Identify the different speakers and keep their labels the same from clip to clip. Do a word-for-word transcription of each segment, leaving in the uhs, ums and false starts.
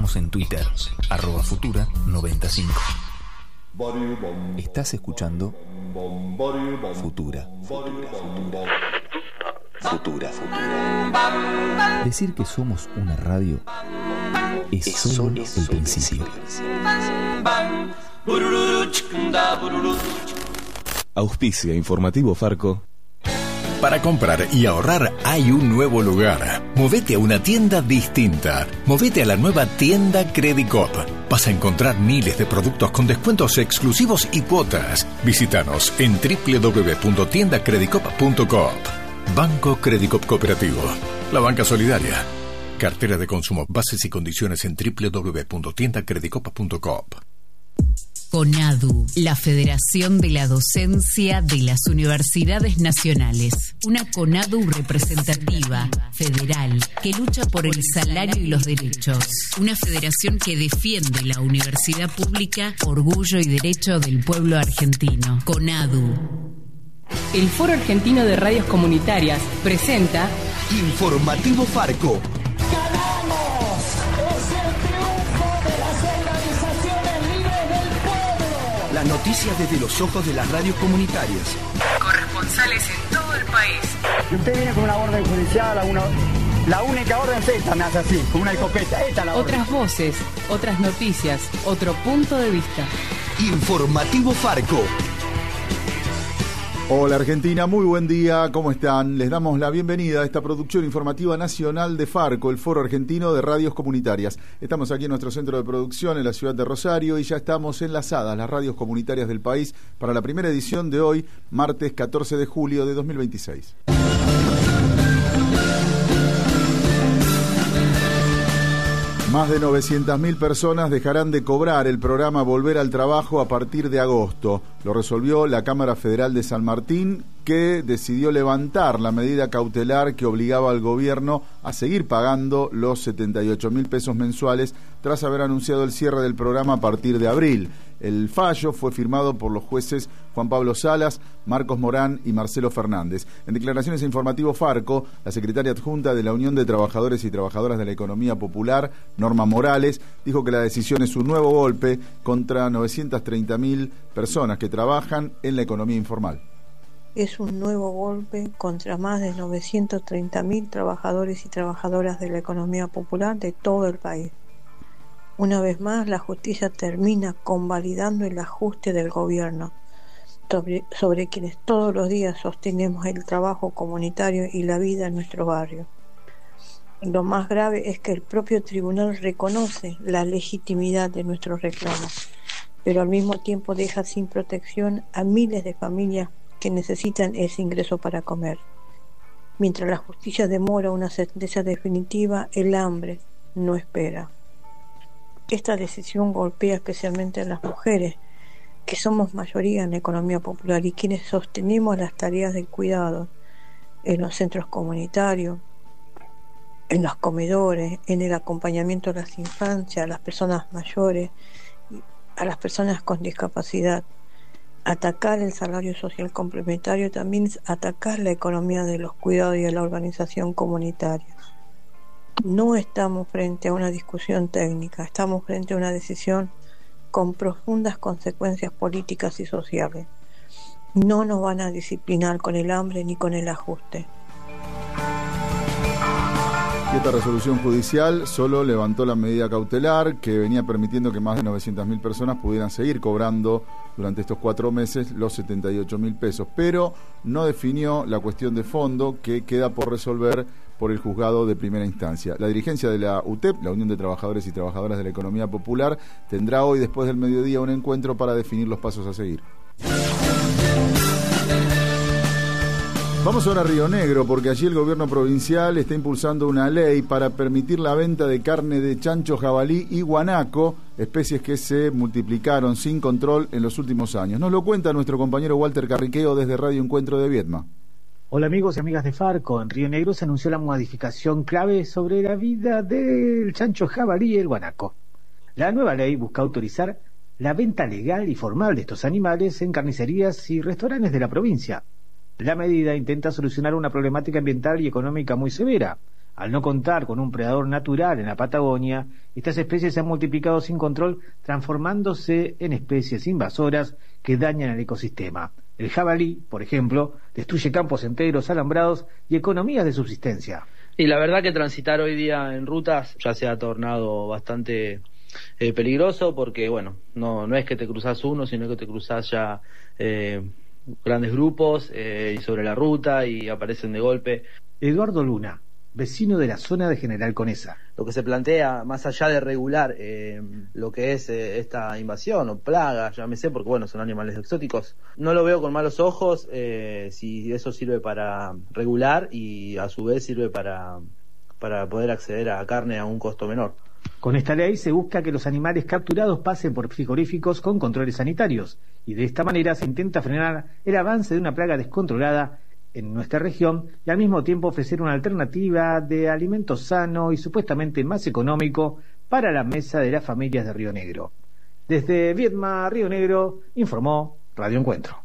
Speaker 1: Estamos en Twitter, arroba Futura noventa y cinco. Estás escuchando Futura. Futura, Futura. Futura, Futura. Decir que somos una radio es, es solo el, el principio.
Speaker 2: Auspicia Informativo Farco. Para comprar y ahorrar hay un nuevo lugar. Movete a una tienda distinta. Movete a la nueva tienda Credicop. Vas a encontrar miles de productos con descuentos exclusivos y cuotas. Visítanos en doble u doble u doble u punto tienda credicop punto coop. Banco Credicop Cooperativo. La banca solidaria. Cartera de consumo. Bases y condiciones en doble u doble u doble u punto tienda credicop punto coop.
Speaker 3: CONADU, la Federación de la Docencia de las Universidades Nacionales. Una CONADU representativa, federal, que lucha por el salario y los derechos. Una federación que defiende la universidad pública, orgullo y derecho del pueblo argentino. CONADU.
Speaker 4: El Foro Argentino de Radios Comunitarias presenta
Speaker 5: Informativo Farco. Las noticias desde los ojos de las radios comunitarias.
Speaker 4: Corresponsales en todo el país.
Speaker 6: Si usted viene con una orden judicial, una, la única orden es esta, me hace así, con una escopeta. Esta es la orden.
Speaker 4: Otras voces, otras noticias, otro punto de vista.
Speaker 5: Informativo Farco.
Speaker 7: Hola Argentina, muy buen día, ¿cómo están? Les damos la bienvenida a esta producción informativa nacional de Farco, el Foro Argentino de Radios Comunitarias. Estamos aquí en nuestro centro de producción en la ciudad de Rosario y ya estamos enlazadas las radios comunitarias del país para la primera edición de hoy, martes catorce de julio de dos mil veintiséis. Más de novecientas mil personas dejarán de cobrar el programa Volver al Trabajo a partir de agosto. Lo resolvió la Cámara Federal de San Martín, que decidió levantar la medida cautelar que obligaba al gobierno a seguir pagando los setenta y ocho mil pesos mensuales tras haber anunciado el cierre del programa a partir de abril. El fallo fue firmado por los jueces Juan Pablo Salas, Marcos Morán y Marcelo Fernández. En declaraciones a Informativo Farco, la secretaria adjunta de la Unión de Trabajadores y Trabajadoras de la Economía Popular, Norma Morales, dijo que la decisión es un nuevo golpe contra novecientas treinta mil personas que trabajan en la economía informal.
Speaker 8: Es un nuevo golpe contra más de novecientos treinta mil trabajadores y trabajadoras de la economía popular de todo el país. Una vez más, la justicia termina convalidando el ajuste del gobierno sobre, sobre quienes todos los días sostenemos el trabajo comunitario y la vida en nuestro barrio. Lo más grave es que el propio tribunal reconoce la legitimidad de nuestros reclamos, pero al mismo tiempo deja sin protección a miles de familias que necesitan ese ingreso para comer. Mientras la justicia demora una sentencia definitiva, el hambre no espera. Esta decisión golpea especialmente a las mujeres, que somos mayoría en la economía popular y quienes sostenemos las tareas del cuidado en los centros comunitarios, en los comedores, en el acompañamiento a las infancias, a las personas mayores, a las personas con discapacidad. Atacar el salario social complementario también es atacar la economía de los cuidados y de la organización comunitaria. No estamos frente a una discusión técnica, estamos frente a una decisión con profundas consecuencias políticas y sociales. No nos van a disciplinar con el hambre ni con el ajuste.
Speaker 7: Y esta resolución judicial solo levantó la medida cautelar que venía permitiendo que más de novecientas mil personas pudieran seguir cobrando durante estos cuatro meses los setenta y ocho mil pesos, pero no definió la cuestión de fondo que queda por resolver por el juzgado de primera instancia. La dirigencia de la U T E P, la Unión de Trabajadores y Trabajadoras de la Economía Popular, tendrá hoy, después del mediodía, un encuentro para definir los pasos a seguir. Vamos ahora a Río Negro, porque allí el gobierno provincial está impulsando una ley para permitir la venta de carne de chancho, jabalí y guanaco, especies que se multiplicaron sin control en los últimos años. Nos lo cuenta nuestro compañero Walter Carriqueo desde Radio Encuentro de Viedma.
Speaker 9: Hola amigos y amigas de Farco. En Río Negro se anunció la modificación clave sobre la vida del chancho, jabalí y el guanaco. La nueva ley busca autorizar la venta legal y formal de estos animales en carnicerías y restaurantes de la provincia. La medida intenta solucionar una problemática ambiental y económica muy severa, Al no contar con un predador natural en la Patagonia, estas especies se han multiplicado sin control, transformándose en especies invasoras que dañan el ecosistema. El jabalí, por ejemplo, destruye campos enteros, alambrados y economías de subsistencia.
Speaker 10: Y la verdad que transitar hoy día en rutas ya se ha tornado bastante eh, peligroso, porque bueno, no, no es que te cruzas uno, sino que te cruzas ya eh, grandes grupos eh, y sobre la ruta y aparecen de golpe.
Speaker 9: Eduardo Luna, vecino de la zona de General Conesa.
Speaker 10: Lo que se plantea, más allá de regular eh, lo que es eh, esta invasión o plaga, llámese, porque bueno, son animales exóticos, no lo veo con malos ojos eh, si eso sirve para regular y a su vez sirve para, para poder acceder a carne a un costo menor.
Speaker 9: Con esta ley se busca que los animales capturados pasen por frigoríficos con controles sanitarios y de esta manera se intenta frenar el avance de una plaga descontrolada en nuestra región y al mismo tiempo ofrecer una alternativa de alimento sano y supuestamente más económico para la mesa de las familias de Río Negro. Desde Viedma, Río Negro, informó Radio Encuentro.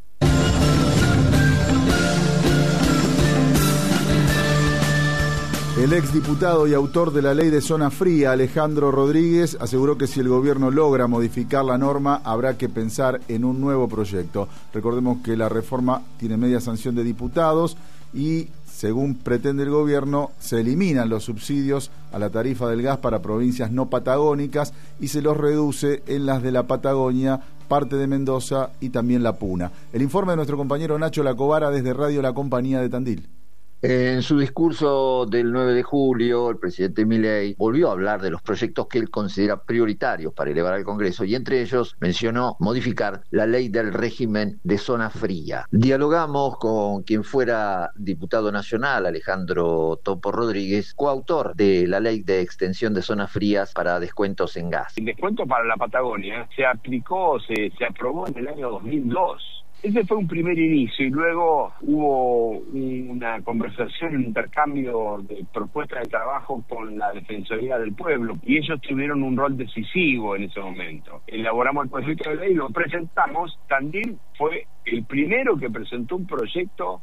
Speaker 7: El exdiputado y autor de la ley de zona fría, Alejandro Rodríguez, aseguró que si el gobierno logra modificar la norma, habrá que pensar en un nuevo proyecto. Recordemos que la reforma tiene media sanción de diputados y, según pretende el gobierno, se eliminan los subsidios a la tarifa del gas para provincias no patagónicas y se los reduce en las de la Patagonia, parte de Mendoza y también La Puna. El informe de nuestro compañero Nacho Lacobara desde Radio La Compañía de Tandil.
Speaker 11: En su discurso del nueve de julio, el presidente Milei volvió a hablar de los proyectos que él considera prioritarios para elevar al Congreso y entre ellos mencionó modificar la ley del régimen de zona fría. Dialogamos con quien fuera diputado nacional, Alejandro Topo Rodríguez, coautor de la ley de extensión de zonas frías para descuentos en gas.
Speaker 12: El descuento para la Patagonia se aplicó, se, se aprobó en el año dos mil dos. Ese fue un primer inicio y luego hubo una conversación, un intercambio de propuestas de trabajo con la Defensoría del Pueblo y ellos tuvieron un rol decisivo en ese momento. Elaboramos el proyecto de ley, lo presentamos. Tandil fue el primero que presentó un proyecto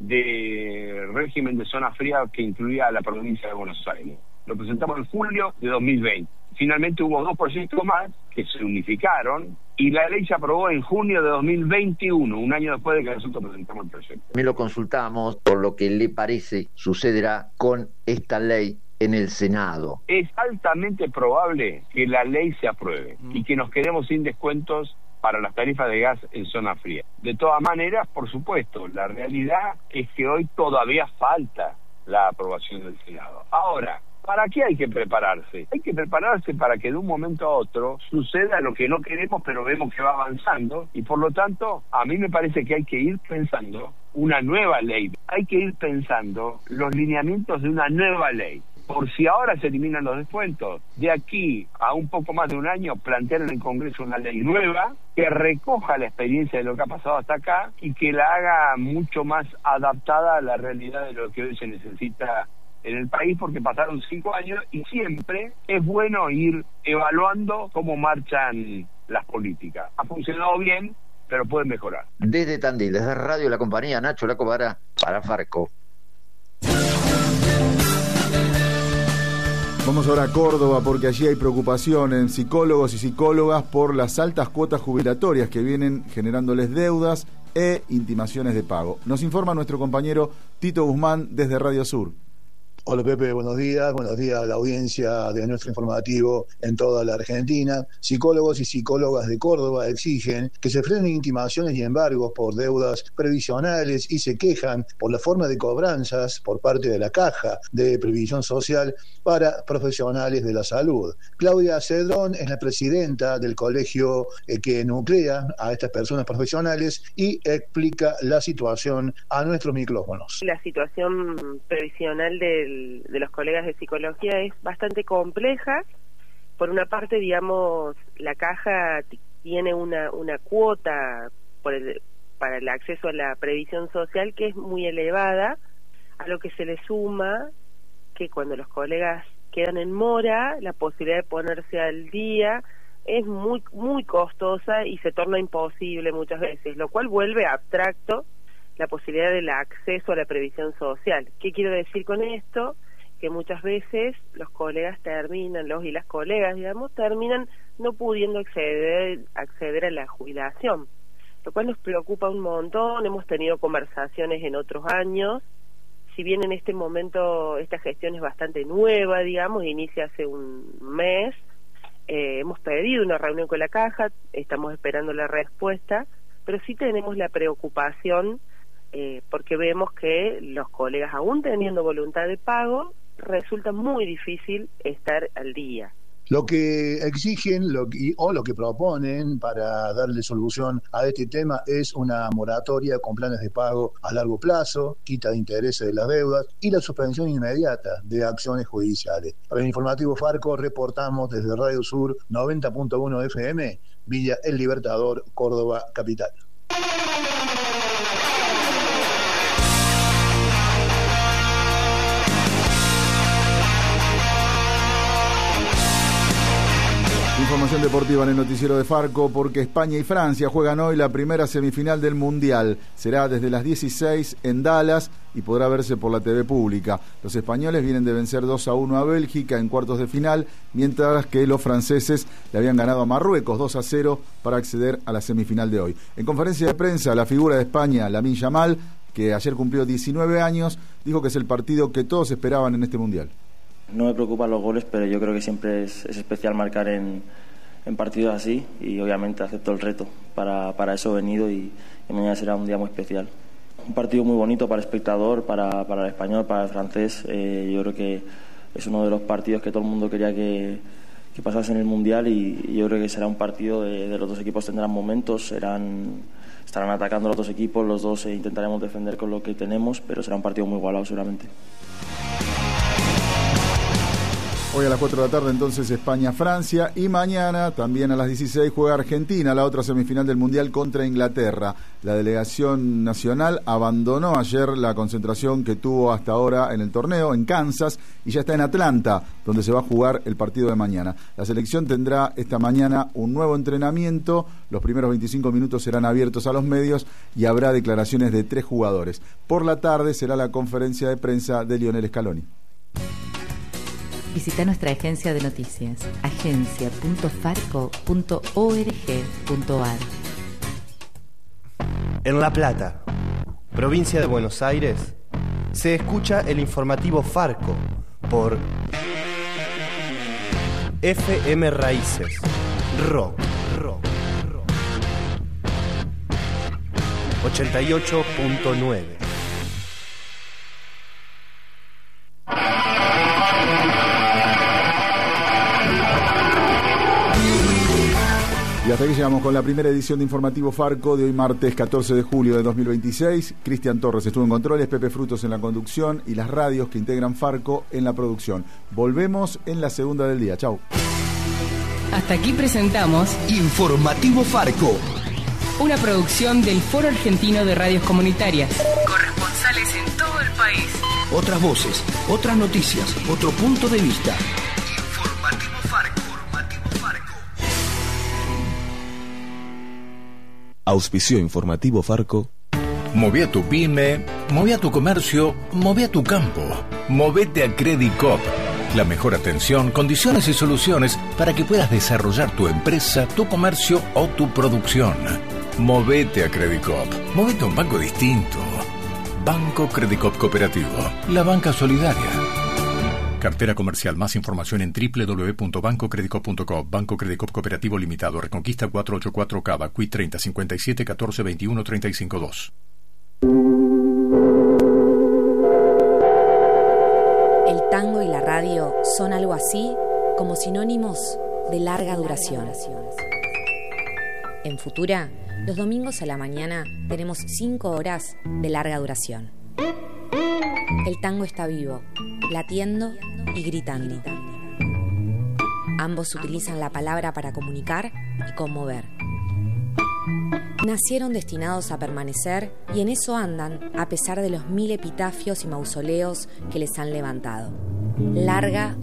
Speaker 12: de régimen de zona fría que incluía a la provincia de Buenos Aires. Lo presentamos en julio de dos mil veinte. Finalmente hubo dos proyectos más que se unificaron y la ley se aprobó en junio de dos mil veintiuno, un año después de que nosotros presentamos el proyecto.
Speaker 11: Me lo consultamos por lo que le parece sucederá con esta ley en el Senado.
Speaker 12: Es altamente probable que la ley se apruebe mm. y que nos quedemos sin descuentos para las tarifas de gas en zona fría. De todas maneras, por supuesto, la realidad es que hoy todavía falta la aprobación del Senado. Ahora, ¿para qué hay que prepararse? Hay que prepararse para que de un momento a otro suceda lo que no queremos, pero vemos que va avanzando, y por lo tanto, a mí me parece que hay que ir pensando una nueva ley. Hay que ir pensando los lineamientos de una nueva ley. Por si ahora se eliminan los descuentos, de aquí a un poco más de un año plantear en el Congreso una ley nueva que recoja la experiencia de lo que ha pasado hasta acá y que la haga mucho más adaptada a la realidad de lo que hoy se necesita en el país, porque pasaron cinco años y siempre es bueno ir evaluando cómo marchan las políticas. Ha funcionado bien, pero pueden mejorar.
Speaker 11: Desde Tandil, desde Radio La Compañía, Nacho Lacobara para Farco.
Speaker 7: Vamos ahora a Córdoba porque allí hay preocupación en psicólogos y psicólogas por las altas cuotas jubilatorias que vienen generándoles deudas e intimaciones de pago. Nos informa nuestro compañero Tito Guzmán desde Radio Sur.
Speaker 13: Hola Pepe, buenos días, buenos días a la audiencia de nuestro informativo en toda la Argentina. Psicólogos y psicólogas de Córdoba exigen que se frenen intimaciones y embargos por deudas previsionales y se quejan por la forma de cobranzas por parte de la Caja de Previsión Social para profesionales de la salud. Claudia Cedrón es la presidenta del colegio que nuclea a estas personas profesionales y explica la situación a nuestros micrófonos.
Speaker 14: La situación previsional del de los colegas de psicología es bastante compleja. Por una parte, digamos, la Caja tiene una una cuota por el, para el acceso a la previsión social que es muy elevada, a lo que se le suma que cuando los colegas quedan en mora, la posibilidad de ponerse al día es muy muy costosa y se torna imposible muchas veces, lo cual vuelve abstracto la posibilidad del acceso a la previsión social. ¿Qué quiero decir con esto? porque muchas veces los colegas terminan, los y las colegas, digamos, terminan no pudiendo acceder, acceder a la jubilación, lo cual nos preocupa un montón. Hemos tenido conversaciones en otros años, si bien en este momento esta gestión es bastante nueva, digamos, inicia hace un mes, eh, hemos pedido una reunión con la Caja, estamos esperando la respuesta, pero sí tenemos la preocupación eh, porque vemos que los colegas, aún teniendo voluntad de pago, resulta muy difícil estar al día.
Speaker 13: Lo que exigen lo que, o lo que proponen para darle solución a este tema es una moratoria con planes de pago a largo plazo, quita de intereses de las deudas y la suspensión inmediata de acciones judiciales. Para el informativo Farco reportamos desde Radio Sur noventa punto uno F M, Villa El Libertador, Córdoba, capital.
Speaker 7: Información deportiva en el noticiero de Farco, porque España y Francia juegan hoy la primera semifinal del Mundial. Será desde las dieciséis en Dallas y podrá verse por la T V pública. Los españoles vienen de vencer dos a uno a Bélgica en cuartos de final, mientras que los franceses le habían ganado a Marruecos dos a cero para acceder a la semifinal de hoy. En conferencia de prensa, la figura de España, Lamine Yamal, que ayer cumplió diecinueve años, dijo que es el partido que todos esperaban en este Mundial.
Speaker 15: No me preocupan los goles, pero yo creo que siempre es, es especial marcar en, en partidos así, y obviamente acepto el reto. Para, para eso he venido y, y mañana será un día muy especial. Un partido muy bonito para el espectador, para, para el español, para el francés. Eh, yo creo que es uno de los partidos que todo el mundo quería que, que pasase en el Mundial, y, y yo creo que será un partido de, de los dos equipos tendrán momentos, serán, estarán atacando los dos equipos, los dos eh, intentaremos defender con lo que tenemos, pero será un partido muy igualado seguramente.
Speaker 7: Hoy a las cuatro de la tarde entonces España-Francia, y mañana también a las dieciséis juega Argentina, la otra semifinal del Mundial contra Inglaterra. La delegación nacional abandonó ayer la concentración que tuvo hasta ahora en el torneo en Kansas y ya está en Atlanta, donde se va a jugar el partido de mañana. La selección tendrá esta mañana un nuevo entrenamiento, los primeros veinticinco minutos serán abiertos a los medios y habrá declaraciones de tres jugadores. Por la tarde será la conferencia de prensa de Lionel Scaloni.
Speaker 16: Visita nuestra agencia de noticias, agencia punto farco punto org punto ar.
Speaker 17: En La Plata, provincia de Buenos Aires, se escucha el informativo Farco por F M Raíces, rock, rock, rock. ochenta y ocho punto nueve.
Speaker 7: Y hasta aquí llegamos con la primera edición de Informativo Farco de hoy martes catorce de julio de dos mil veintiséis. Cristian Torres estuvo en controles, Pepe Frutos en la conducción y las radios que integran Farco en la producción. Volvemos en la segunda del día. Chau.
Speaker 4: Hasta aquí presentamos
Speaker 5: Informativo Farco,
Speaker 4: una producción del Foro Argentino de Radios Comunitarias.
Speaker 3: Corresponsales en todo el país.
Speaker 5: otras voces, otras noticias, otro punto de vista.
Speaker 2: Auspicio informativo Farco. Moví a tu pyme, moví a tu comercio, moví a tu campo. Movete a Credit Coop. La mejor atención, condiciones y soluciones para que puedas desarrollar tu empresa, tu comercio o tu producción. Movete a Credit Coop. Movete a un banco distinto. Banco Credit Coop Cooperativo. La banca solidaria. Cartera comercial. Más información en doble u doble u doble u punto banco credit coop punto com. Banco Credit Coop Cooperativo Limitado. Reconquista cuatrocientos ochenta y cuatro Cava. Q I treinta cincuenta y siete catorce veintiuno treinta y cinco dos.
Speaker 18: El tango y la radio son algo así como sinónimos de larga duración. En Futura, los domingos a la mañana tenemos cinco horas de larga duración. El tango está vivo, latiendo y gritando. Ambos utilizan la palabra para comunicar y conmover. Nacieron destinados a permanecer y en eso andan a pesar de los mil epitafios y mausoleos que les han levantado. Larga